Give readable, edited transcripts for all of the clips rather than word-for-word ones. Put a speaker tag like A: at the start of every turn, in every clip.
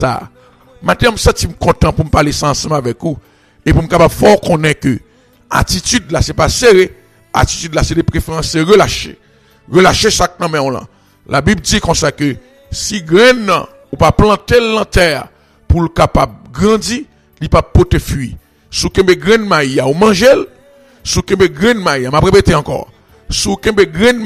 A: ça. Maintenant, je me sens content pour me parler ça ensemble avec vous et pour me capable fort connaître que attitude là c'est pas serré, attitude là c'est des préférences c'est relâché. Relâcher chaque nan mais on là. La Bible dit comme ça que si graine ou pas planter la terre pour le capable grandir, il pas porter fruit. Sous que mes graines maïa ou manger, sous que mes graines maïa, m'a répété encore. Sous que mes graines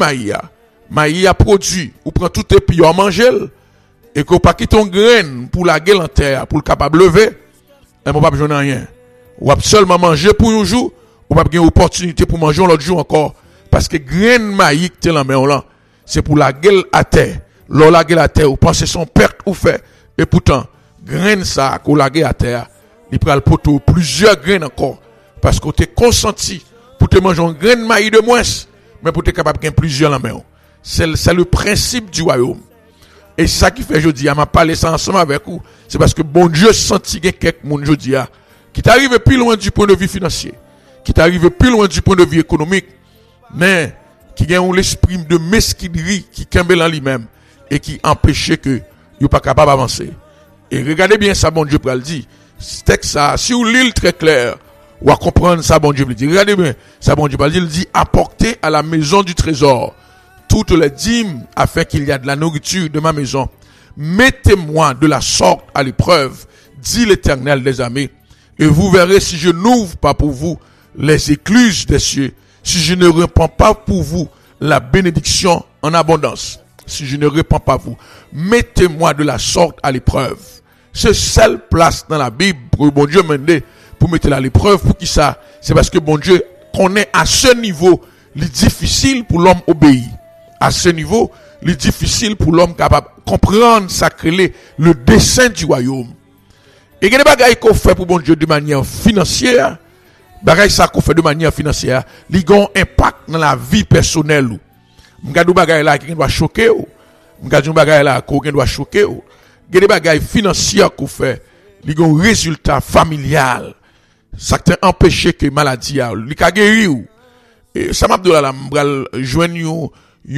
A: maïa produit ou prend tout et puis on manger et que pas quitter ton graine pour la gueule en terre pour le capable lever, et mon pas besoin de rien. Ou seulement manger pour un jour, ou pas gagner opportunité pour manger l'autre jour encore parce que graine maïa que la main là, c'est pour la gueule à terre. L'on la gueule à terre, ou pensez son perte ou fait et pourtant graine ça qu'on la gueule à terre, il prend le poteau plusieurs graines encore parce que tu es consenti pour te manger une graine maïa de moins mais pour te capable de gagner plusieurs la main. C'est le principe du royaume. Et c'est ça qui fait aujourd'hui, m'a parlé ça ensemble avec vous, c'est parce que bon Dieu senti que quelques monde aujourd'hui qui t'arrive plus loin du point de vue financier, qui t'arrive plus loin du point de vue économique, mais qui a l'esprit de mesquinerie qui cambe en lui-même et qui empêche que il pas capable d'avancer. Et regardez bien ça bon Dieu pour le dire. Texte ça, si vous lisez très clair, ou à comprendre ça bon Dieu pour le dire. Regardez bien ça bon Dieu pour le dire, il dit apportez à la maison du trésor toutes les dîmes afin qu'il y ait de la nourriture de ma maison. Mettez-moi de la sorte à l'épreuve, dit l'Éternel des armées, et vous verrez si je n'ouvre pas pour vous les écluses des cieux, si je ne répands pas pour vous la bénédiction en abondance, si je ne répands pas vous. Mettez-moi de la sorte à l'épreuve. C'est seule place dans la Bible pour bon Dieu mener pour mettre à l'épreuve. Pour qui ça? C'est parce que bon Dieu connaît à ce niveau, il est difficile pour l'homme obéir. À ce niveau, il est difficile pour l'homme capable de comprendre, sacrer le dessein du royaume. Et il y a des bagailles qu'on fait pour bon Dieu de manière financière, bagailles ça qu'on fait de manière financière, ils ont un impact dans la vie personnelle. M'gade bagaille là qui doit choquer ou, m'gade bagaille là qui doit choquer ou. Il y a des bagailles financières qu'on fait, ils ont un résultat familial. Ça t'a empêché que maladie a, li ka guéri ou. Et ça m'a là m'bral joindre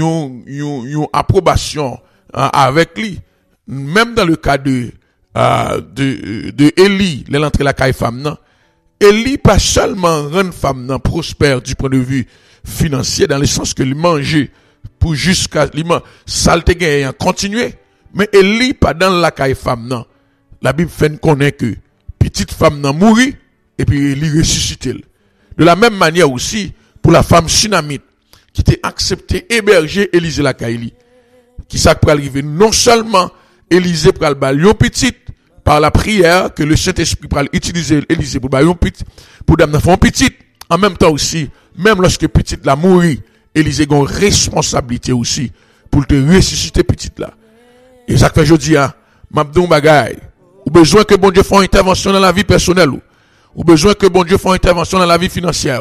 A: yon approbation avec lui. Même dans le cas de Élie, l'entrée la caille femme non. Élie pas seulement rendre femme non prospère du point de vue financier dans le sens que il mangeait pour jusqu'à saleté gagne continuer, mais Élie pas dans la caille femme non. La Bible fait connaître que petite femme non mourit et puis il ressuscite. De la même manière aussi pour la femme sunamite qui était accepté héberger Élisée la Kaili, qui ça peut arriver non seulement Élisée pour le balion petit par la prière que le Saint-Esprit peut utiliser Élisée pour balion petit pour d'amener fond petit en même temps aussi même lorsque petite la mourit Élisée a une responsabilité aussi pour te ressusciter petite là. Et ça fait jodi a m'abdon bagay ou besoin que bon Dieu fasse une intervention dans la vie personnelle ou besoin que bon Dieu fasse une intervention dans la vie financière.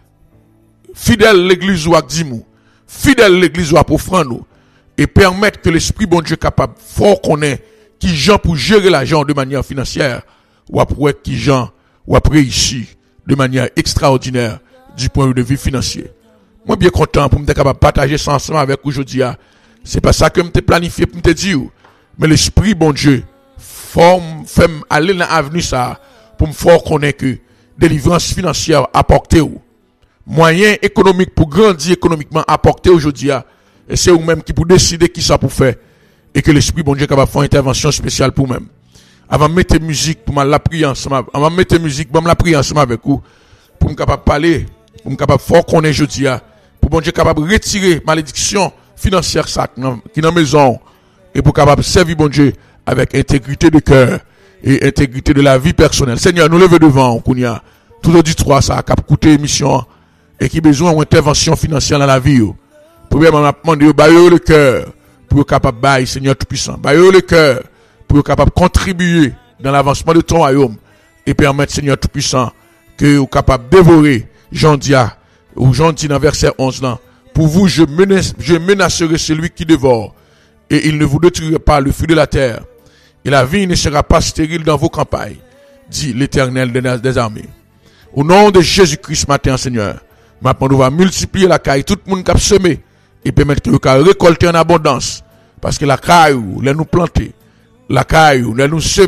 A: Fidèle l'église ou akdimou, fidèle l'église ou apofrando, et permettre que l'esprit bon Dieu capable fort connaît qui gens pour gérer l'argent de manière financière, ou après qui gens ou après ici de manière extraordinaire du point de vue financier. Moi bien content pour me capable partager ça ensemble avec aujourd'hui. C'est pas ça que me planifié pour me dire, mais l'esprit bon Dieu forme fait aller dans l'avenue ça pour me fort connaître que délivrance financière apportée ou moyen économique pour grandir économiquement apporté aujourd'hui, et c'est vous-même qui pour décider qui ça pour faire, et que l'esprit bon Dieu capable faire une intervention spéciale pour même. Avant de mettre musique pour la prier ensemble, avant de mettre musique pour la prier ensemble avec vous, pour me capable parler, pour me capable fort qu'on est aujourd'hui, pour bon Dieu capable retirer malédiction financière ça qui dans maison, et pour capable servir bon Dieu avec intégrité de cœur et intégrité de la vie personnelle. Seigneur, nous levons devant, Kounia, tout auditoire ça cap coûter émission et qui besoin d'une intervention financière dans la vie. Premièrement, on a demandé bailler le cœur pour être capable de Seigneur Tout-Puissant. Bailler le cœur pour être capable de contribuer dans l'avancement de ton royaume et permettre, Seigneur Tout-Puissant, que vous capable de dévorer Jean Dia, ou Jean dit dans verset 11 là. Pour vous, je menacerai celui qui dévore et il ne vous détruira pas le fruit de la terre. Et la vie ne sera pas stérile dans vos campagnes, dit l'Éternel des armées. Au nom de Jésus-Christ, matin, Seigneur, maintenant, on va multiplier la caille, tout le monde qui a semé, et permettre que le récolter en abondance. Parce que la caille, là nous planter, la caille, nous